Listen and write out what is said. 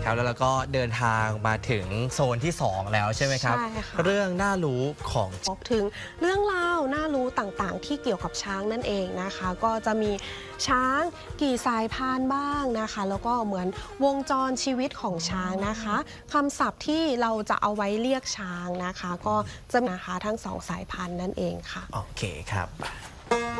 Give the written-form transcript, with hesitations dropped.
ครับแล้วเราก็เดินทางมาถึงโซนที่2แล้วใช่ไหมครับใช่ค่ะเรื่องน่ารู้ของบอกถึงเรื่องราวน่ารู้ต่างๆ ที่เกี่ยวกับช้างนั่นเองนะคะ ก็จะมีช้างกี่สายพันธุ์บ้างนะคะ แล้วก็เหมือนวงจรชีวิตของช้างนะคะคำศัพท์ที่เราจะเอาไว้เรียกช้างนะคะ ก็จะนะคะทั้ง2สายพันธุ์นั่นเองค่ะโอเคครับ